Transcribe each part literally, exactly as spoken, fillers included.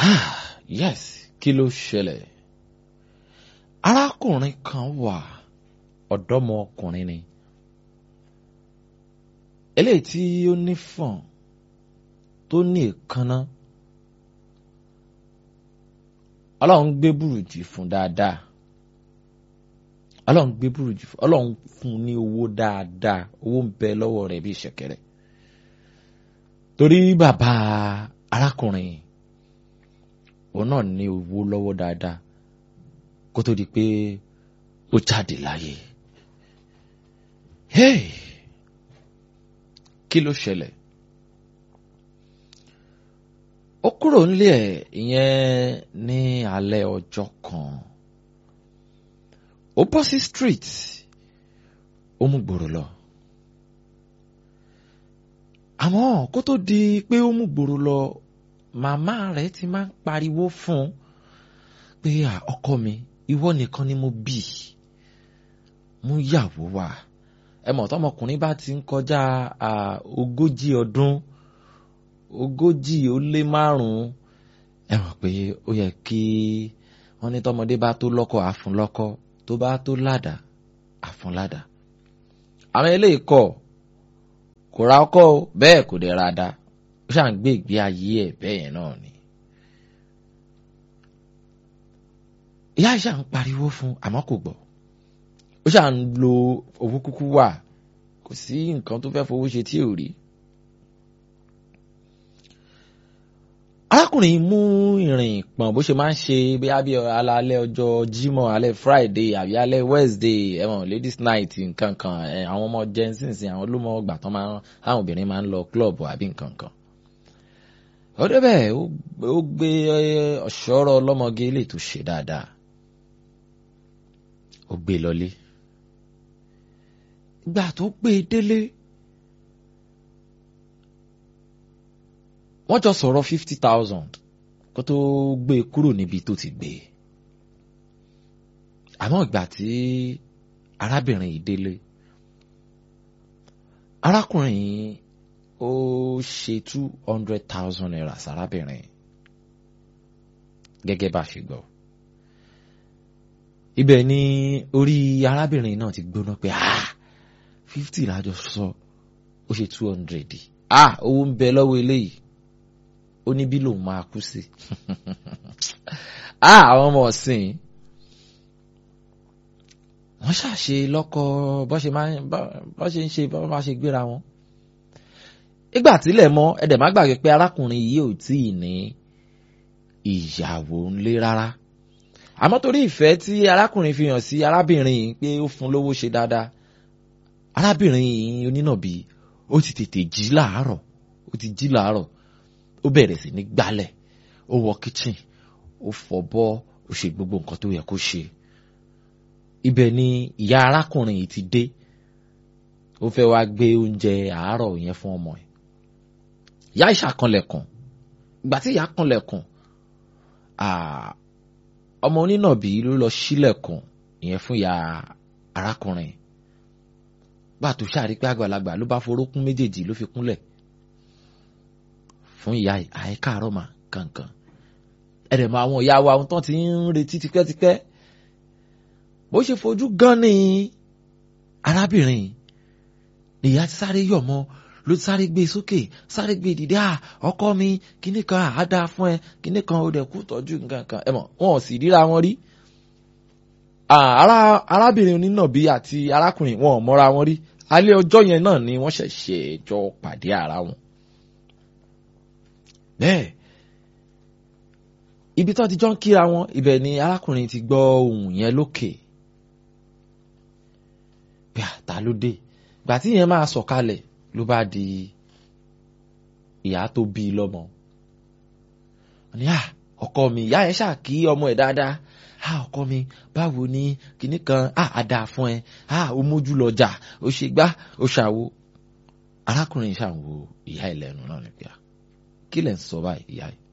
Yes, kí ló ṣẹlẹ̀? Arákùnrin kan wà, ọ̀dọ́mọkùnrin ni. Eléyìí tí ó nífọ̀n tó ní èékánná. Ọlọ́run gbé bùrùjì fún dáadáa. Ọlọ́run gbé bùrùjì fún, Ọlọ́run fún ní owó dáadáa. Owó ń bẹ lọ́wọ́ rẹ̀ bí ìṣẹ̀kẹ̀rẹ̀. Torí bàbá arákùnrin òun náà ní owó lọ́wọ́ dáadáa kó tó di pé ó jáde láyé. Hey! Kí ló ṣẹlẹ̀? Ó kúrò nílé ẹ̀ ìyẹn ní alẹ́ ọjọ́ kan. Ó bọ́ sí street. Ó mú gbòòrò lọ. Àmọ́ kó tó di pé ó mú gbòòrò lọ, màmá rẹ̀ ti máa ń pariwo fún un pé ọkọ mi, ìwọ nìkan ni mo bí. Mú yàwó wá. Ẹ mọ̀ tọ́mọkùnrin bá ti ń kọjá ogójì ọdún, ogójì ó lé márùn-ún, ẹ mọ̀ pé ó yẹ kí wọ́n ní tọ́mọdé bá tó lọ́kọ àfún lọ́kọ, tó bá tó ládà àfún ládà. Àwọn eléyìí kọ̀ kò ra ọkọ o, bẹ́ẹ̀ kò dẹ̀ ra dá. Ó ṣáà ń gbé ìgbé ayé ẹ̀ bẹ́ẹ̀ yẹn náà ni. Ìyá ìṣà ń pariwo fún àmọ́ kò gbọ́. Ó ṣáà ń lo owó kúkú wà, kò sí nǹkan tó fẹ́ fowó ṣe tí ò rí. Arákùnrin mú ìrìn pọ̀n bó ṣe máa ń ṣe bí abí alẹ́ ọjọ́ Jímọ̀, alẹ́ Friday àbí alẹ́ Wednesday, ẹ̀wọ̀n ladies night nǹkan kan, àwọn ọmọ jẹ́nsìnsì àwọn olómọ ọgbà tán máa ń, àwọn obìnrin máa ń lọ club àbí nǹkan kan. Ó débẹ̀ ó gbé ọ̀ṣọ́rọ̀ ọlọ́mọge ilé tó ṣe dáadáa. Ó gbé lọlé. Ìgbà tó gbé délé, wọ́n jọ sọ̀rọ̀ fifty thousand kó tó gbé kúrò níbi tó ti gbé. Àmọ́ ìgbà tí arábìnrin yìí délé, arákùnrin yìí ó ṣe two hundred thousand naira sárábìnrin gẹ́gẹ́ bá ṣe gbọ́. Ibẹ̀ ni orí arábìnrin náà ti gbóná pé ah fifty lájọ sọ, ó ṣe two hundred. Ah owó ń bẹ lọ́wọ́ eléyìí. Ó ní bí lòun máa kú sí. Ah àwọn ọmọ ọ̀sìn wọ́n ṣàṣe lọ́kọ bọ́ ṣe máa bọ́ ṣe ń ṣe bọ́ bá ṣe gbéra wọn. Ìgbà tílẹ̀ mọ́ ẹ̀dẹ̀ má gbàgbé pé arákùnrin yìí ò tí ì ní ìyàwó ńlé rárá. Àmọ́ torí ìfẹ́ tí arákùnrin fi hàn sí arábìnrin yìí pé ó fún lówó ṣe dáadáa, arábìnrin yìí onínàbí ó ti tètè jí láàárọ̀, ó ti jí láàárọ̀. Ó bẹ̀rẹ̀ sí ní gbálẹ̀, ó wọ kitchen, ó fọ̀bọ́, ó ṣe gbogbo nǹkan tó yẹ kó ṣe. Ibẹ̀ ni ìyá arákùnrin yìí ti dé. Ó fẹ́ wá gbé oúnjẹ àárọ̀ yẹn fún ọmọ ẹ̀. Ìyá ìṣàkanlẹ̀kùn. Ìgbà tí ìyá kanlẹ̀kùn, ọmọ onínàbí ló lọ ṣílẹ̀kùn ìyẹn fún ìyá arákùnrin. Gbà tó ṣàrí pé àgbàlagbà ló bá forókún méjèèjì ló fi kúnlẹ̀ fún ìyá àìkàrọ̀ mà kankan. Ẹ̀rẹ̀ mọ àwọn ìyá wa ohun tán ti ń retí tipẹ́tipẹ́. Bó ṣe fojú gan ni arábìnrin ni ìyá ti sáré yọ̀ mọ́, ló ti sáré gbé sókè, sáré gbé dìde. À ọkọ mi kíní kan àádá fún ẹ, kíní kan ó dẹ̀ kú tọ́jú nǹkan kan. Ẹ mọ̀ wọn ò sì ríra wọn rí. Arábìnrin onínàbí àti arákùnrin wọn ò mọ́ra wọn rí. Alẹ́ ọjọ́ yẹn náà ni wọ́n ṣẹ̀ṣẹ̀ jọ pàdé ara wọn. Bẹ́ẹ̀ ibi tó ti jọ ń kíra wọn, ibẹ̀ ni arákùnrin ti gbọ́ ohùn yẹn lókè. Bí àtà ló dé. Ìgbà tí yẹn máa sọ̀kalẹ̀ ló bá di ìyá tó bí lọ́mọ. Wọ́n ní à ọkọ mi, ìyá ẹ̀ ṣáà kí ọmọ ẹ̀ dáadáa. À ọkọ mi báwo ni kinní kan, à àdá fún ẹ, à ó mójú lọ́jà, ó ṣe gbá, ó ṣàwo. Arákùnrin ṣàwo ìyá ẹ̀ lẹ́nu náà ní pé à kí lẹ̀ ń sọ báyìí ìyá yìí.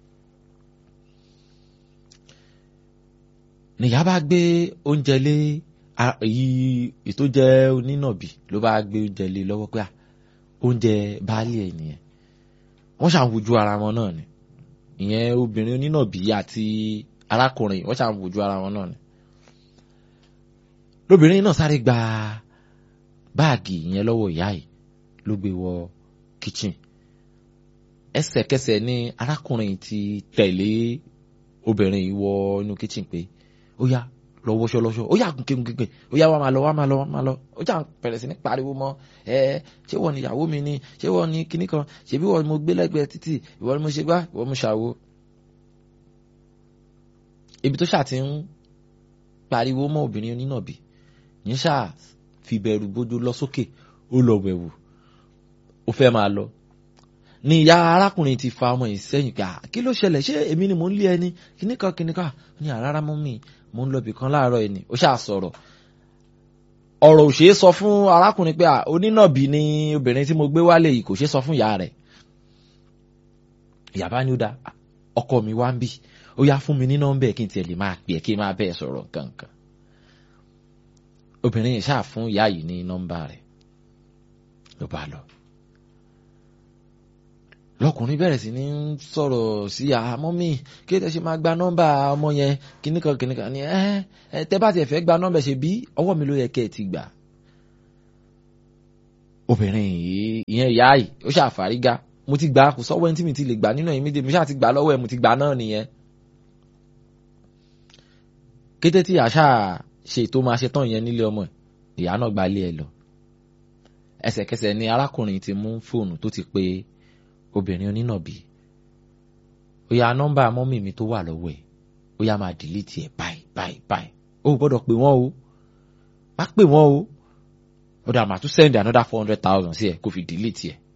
Nìyá bá gbé oúnjẹ lé èyí ètò jẹ́ onínàbì ló bá gbé oúnjẹ lé lọ́wọ́ pé à oúnjẹ baálé ẹ̀ nìyẹn. Wọ́n ṣàwùjú ara wọn náà ni. ìyẹn obìnrin onínàbí àti arákùnrin wọ́n ṣà ń wojú ara wọn náà ni. lóbìnrin náà sáré gba báàgì ìyẹn lọ́wọ́ ìyá yìí ló gbé wọ kitchen. ẹsẹ̀kẹsẹ̀ ni arákùnrin ti tẹ̀lé obìnrin yìí wọ inú kitchen pé ó yá lọ wọṣọ lọṣọ, ó yá gùnkè gùnkè, ó yá wá máa lọ wá máa lọ wá máa lọ. ó jà ń bẹ̀rẹ̀ sí ní pariwo mọ́ ẹ ṣé wọ́n ni ìyàwó mi ni, ṣé wọ́n ni kinní kan, ṣebí wọ́n ni mo gbé lẹ́gbẹ̀ẹ́ títì, ìwọ ni mo ṣe gbá, ìwọ mo ṣàwo. ibi tó ṣáà ti ń pariwo mọ́ obìnrin onínàbí yẹn ṣáà fi bẹ̀rù bójú lọ sókè, ó lọ wẹ̀wù, ó fẹ́ máa lọ. ni ìyá arákùnrin ti fa ọmọ yìí sẹ́yìn pé kí ló ṣẹlẹ̀, ṣé èmi ni mò ń lé ẹni kinní kan kinní kan. ní àrárá mọ́ mi mo ń lọ ibì kan láàárọ̀ ẹni. ó ṣáà sọ̀rọ̀ ọ̀rọ̀ ò ṣeé sọ fún arákùnrin pé onínàbí ni obìnrin tí mo gbé wálé yìí, kò ṣeé sọ fún ìyá rẹ̀. ìyá bá ní ó dá ọkọ mi wá ń bì, ó yá fún mi ní nọ́mbà kí n tiẹ̀ lè máa pè é kí n máa bẹ́ẹ̀ sọ̀rọ̀ kankan. obìnrin yìí ṣáà fún ìyá yìí ní nọ́mbà rẹ̀ ló bá lọ. lọkùnrin bẹ̀rẹ̀ sí ní sọ̀rọ̀ sí àmọ́ mi kí ẹ ṣe máa gba nọ́mbà ọmọ yẹn kìnnìkan kìnnìkan ni ẹ ẹ tẹ bá tiẹ̀ fẹ́ gba nọ́mbà ṣe bí ọwọ́ mi ló yẹ kẹ́ ẹ ti gbà. obìnrin yìí ìyẹn ìyá yìí ó ṣàfàrígá, mo ti gbà kò sọ́wọ́ ẹni tí mi ti lè gbà nínú ẹ̀yìn méjèèjì, mo ṣáà ti gbà lọ́wọ́ ẹ̀, mo ti gbà náà nìyẹn. kété tí àṣà ṣe tó máa ṣe tán yẹn nílé ọmọ ìyá náà gbalé ẹ lọ. ẹsẹ̀kẹsẹ̀ ni arákùnrin ti mú fóònù tó ti pe obìnrin onínàbí, ó yá nọ́mbà mọ́mì mi tó wà lọ́wọ́ ẹ̀, ó yá máa dìlítì ẹ̀ báyìí báyìí báyìí, ó gbọ́dọ̀ pè wọ́n o, má pè wọ́n o, ó dà máa tún send another four hundred thousand sí ẹ̀ kó fi dìlítì ẹ̀.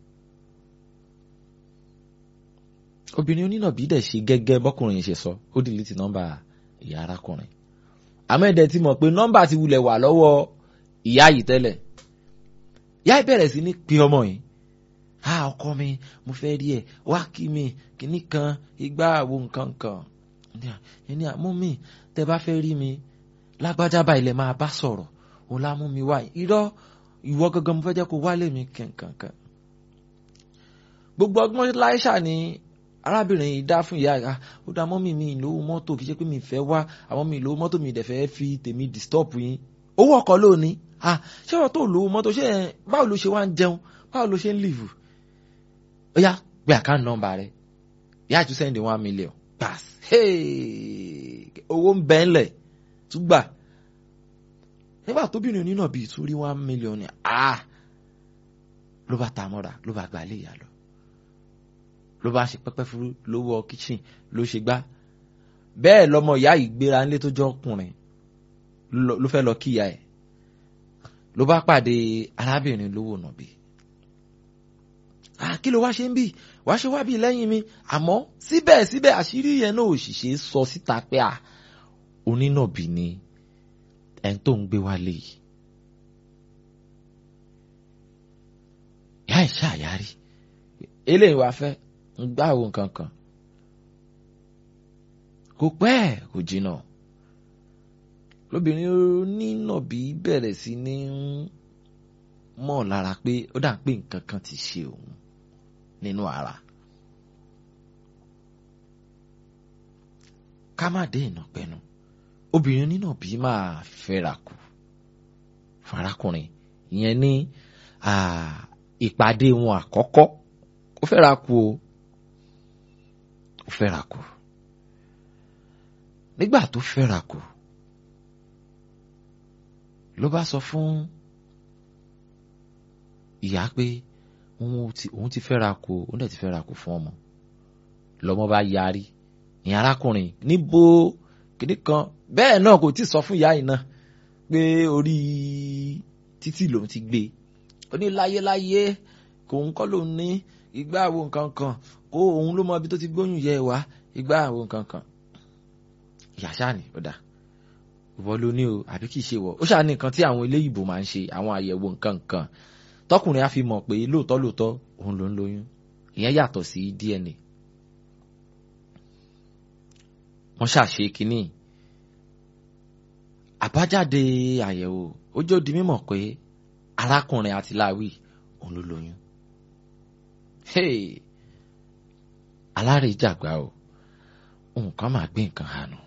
obìnrin onínàbí dẹ̀ ṣe gẹ́gẹ́ bọ́kùnrin yẹn ṣe sọ, ó dìlítì nọ́mbà ìyá arákùnrin. àmọ́ ẹ̀dẹ̀ ti mọ̀ pé nọ́mbà ti wulẹ̀ wà lọ́wọ́ ìyá yìí tẹ́lẹ̀. ìyá yìí bẹ̀rẹ̀ sí ní pe ọmọ yìí, a ọkọ mi mo fẹ́ rí ẹ wá kí mi kíní kan igbá àwo nǹkan kan. ẹni àmú mi tẹ bá fẹ́ rí mi lágbájá báyìí lẹ máa bá sọ̀rọ̀, òun lá mú mi wá, irọ́ ìwọ gangan mo fẹ́ jẹ́ kó wálé mi kankan. gbogbo ọgbọ́n láìṣà ni arábìnrin yìí dá fún ìyá ìyá, ó dá mọ́mì mi ìlówó mọ́tò kì í ṣe pé mi fẹ́ wá, àwọn mi ìlówó mọ́tò mi dẹ̀ fẹ́ fi tèmi disturb yín, owó ọkọ̀ lónìí ṣé wọ́n tó lówó mọ́tò, ṣé báwo ló ṣe wá ń jẹun, báwo ló ṣe ń live. ó yá gbé àkáǹtì nọ́mbà rẹ̀, ìyá ìtú sẹ́ndì one million pass, owó ń bẹ́ ńlẹ̀ tún gbà. nígbà tóbìnrin onínàbí tún rí one million ni ló bá ta mọ́ra, ló bá gbà lé ìyá lọ, ló bá ṣe pẹ́pẹ́ fúrú, ló wọ kitchen, ló ṣe gbá. bẹ́ẹ̀ lọmọ ìyá yìí gbéra nílé tó jọ ọkùnrin ló fẹ́ lọ kí ìyá ẹ̀, ló bá pàdé arábìnrin lówó nàbí. kí ló wá ṣe ń bì, wá ṣe wá bì lẹ́yìn mi. àmọ́ síbẹ̀síbẹ̀ àṣírí yẹn náà òṣìṣẹ́ sọ síta pé onínàbí ni ẹni tó ń gbé wálé yìí. ìyá ìṣe àyárí eléyìí wá fẹ́ ń gbá àwọn nǹkan kan. kò pẹ́ kò jìnnà lóbìnrin onínàbí bẹ̀rẹ̀ sí ní mọ̀ lára pé ó dà pé nǹkan kan ti ṣe òun nínú ara. ká má dé ìnàpẹ̀nu, obìnrin onínàbí máa fẹ́ra kù farakùnrin ìyẹn ní ìpàdé wọn àkọ́kọ́. ó fẹ́ra kù o ó fẹ́ra kù. nígbà tó fẹ́ra kù ló bá sọ fún ìyá pé òun ti fẹ́ra kù, òun dẹ̀ ti fẹ́ra kù fún ọmọ. lọ́mọ bá yarí, ìyẹn arákùnrin níbo kìnnì kan bẹ́ẹ̀ náà kò tí ì sọ fún ìyá yìí náà pé orí títì lòun ti gbé. ó ní láyéláyé kò ń kọ́ lòun ní ìgbà àwo nǹkan kan, kó òun ló mọ ibi tó ti gbóyún yẹ wá ìgbà àwo nǹkan kan. ìyá ṣáà ní ó dà ìwọ ló ní o àbí kìí ṣe wọ. ó ṣáà ní nǹkan tí àwọn eléyìíbò máa ń ṣe, àwọn àyẹ̀wò nǹkan kan tọkùnrin á fi mọ̀ pé lóòótọ́ lóòótọ́ òun ló ń lóyún. ìyẹn yàtọ̀ sí D N A. wọ́n ṣàṣe kínní, àbájáde àyẹ̀wò ó jẹ́ ó di mímọ̀ pé arákùnrin àti láwì òun ló lóyún. alárèéjàgbá o nǹkan máa gbé nǹkan hànú.